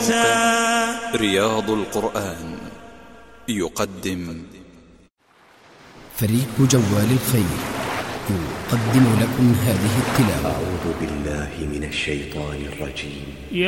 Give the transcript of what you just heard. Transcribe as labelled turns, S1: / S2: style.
S1: رياض القرآن يقدم
S2: فريق جوال الخير يقدم لكم هذه التلاوة.
S3: أعوذ بالله من الشيطان الرجيم.